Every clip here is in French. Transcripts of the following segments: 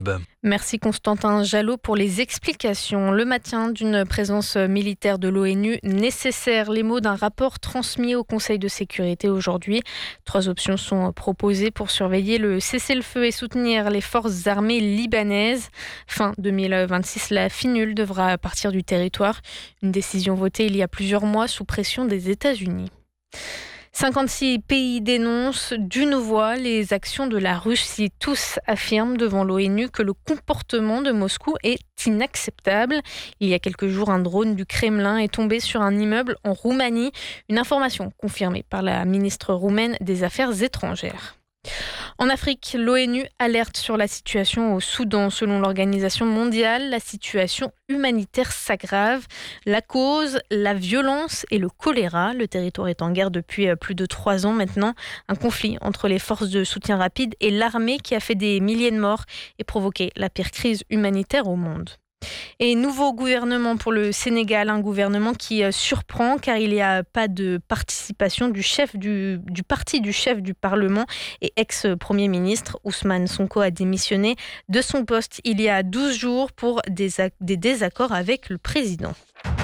Merci Constantin Jalot pour les explications. Le maintien d'une présence militaire de l'ONU nécessaire. Les mots d'un rapport transmis au Conseil de sécurité aujourd'hui. 3 options sont proposées pour surveiller le cessez-le-feu et soutenir les forces armées libanaises. Fin 2026, la FINUL devra partir du territoire. Une décision votée il y a plusieurs mois sous pression des États-Unis. 56 pays dénoncent d'une voix les actions de la Russie. Tous affirment devant l'ONU que le comportement de Moscou est inacceptable. Il y a quelques jours, un drone du Kremlin est tombé sur un immeuble en Roumanie. Une information confirmée par la ministre roumaine des Affaires étrangères. En Afrique, l'ONU alerte sur la situation au Soudan. Selon l'Organisation mondiale, la situation humanitaire s'aggrave. La cause, la violence et le choléra. Le territoire est en guerre depuis plus de 3 ans maintenant. Un conflit entre les forces de soutien rapide et l'armée qui a fait des milliers de morts et provoqué la pire crise humanitaire au monde. Et nouveau gouvernement pour le Sénégal, un gouvernement qui surprend car il n'y a pas de participation du parti du chef du Parlement et ex-premier ministre. Ousmane Sonko a démissionné de son poste il y a 12 jours pour des désaccords avec le président.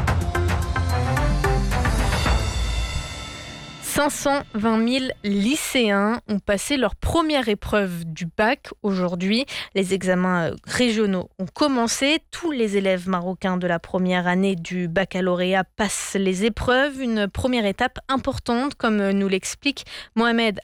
520 000 lycéens ont passé leur première épreuve du bac aujourd'hui. Les examens régionaux ont commencé. Tous les élèves marocains de la première année du baccalauréat passent les épreuves. Une première étape importante, comme nous l'explique Mohamed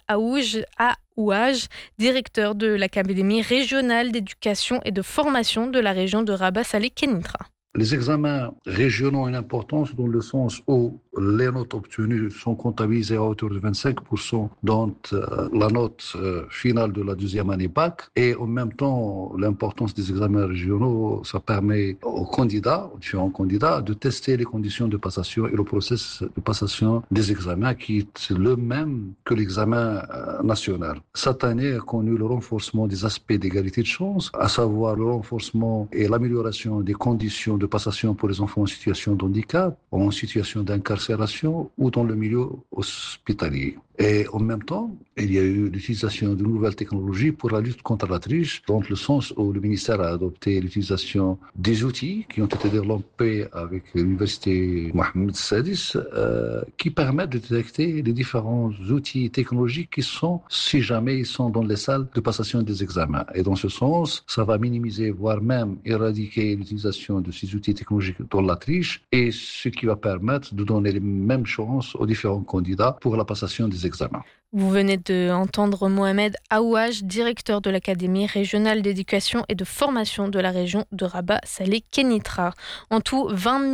Aouaj, directeur de l'Académie régionale d'éducation et de formation de la région de Rabat Salé Kenitra. Les examens régionaux ont une importance dans le sens où les notes obtenues sont comptabilisées à hauteur de 25% dans la note finale de la deuxième année bac. Et en même temps, l'importance des examens régionaux, ça permet aux différents candidats, de tester les conditions de passation et le processus de passation des examens qui est le même que l'examen national. Cette année a connu le renforcement des aspects d'égalité de chance, à savoir le renforcement et l'amélioration des conditions de passation pour les enfants en situation de handicap, en situation d'incarcération ou dans le milieu hospitalier. Et en même temps, il y a eu l'utilisation de nouvelles technologies pour la lutte contre la triche, dans le sens où le ministère a adopté l'utilisation des outils qui ont été développés avec l'université Mohamed Sadis, qui permettent de détecter les différents outils technologiques qui sont, si jamais ils sont dans les salles de passation des examens. Et dans ce sens, ça va minimiser, voire même éradiquer l'utilisation de ces outils technologiques dans la triche, et ce qui va permettre de donner les mêmes chances aux différents candidats pour la passation des examens. Vous venez d'entendre Mohamed Aouaj, directeur de l'Académie régionale d'éducation et de formation de la région de Rabat Salé Kenitra. En tout,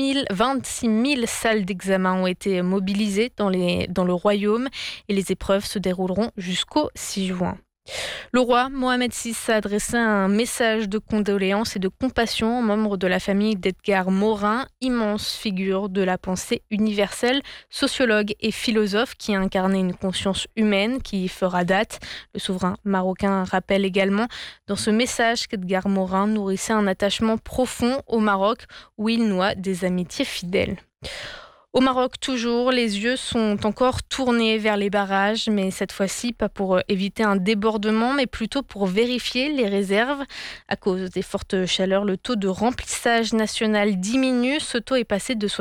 26 000 salles d'examen ont été mobilisées dans le royaume et les épreuves se dérouleront jusqu'au 6 juin. Le roi Mohamed VI a adressé un message de condoléances et de compassion aux membres de la famille d'Edgar Morin, immense figure de la pensée universelle, sociologue et philosophe qui a incarné une conscience humaine qui fera date. Le souverain marocain rappelle également dans ce message qu'Edgar Morin nourrissait un attachement profond au Maroc où il noua des amitiés fidèles. Au Maroc, toujours, les yeux sont encore tournés vers les barrages, mais cette fois-ci, pas pour éviter un débordement, mais plutôt pour vérifier les réserves. À cause des fortes chaleurs, le taux de remplissage national diminue. Ce taux est passé de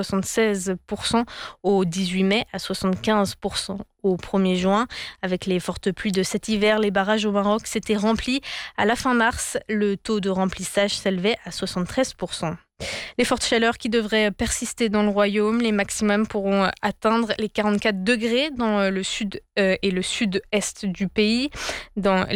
76% au 18 mai à 75% au 1er juin. Avec les fortes pluies de cet hiver, les barrages au Maroc s'étaient remplis. À la fin mars, le taux de remplissage s'élevait à 73%. Les fortes chaleurs qui devraient persister dans le royaume, les maximums pourront atteindre les 44 degrés dans le sud et le sud-est du pays. Dans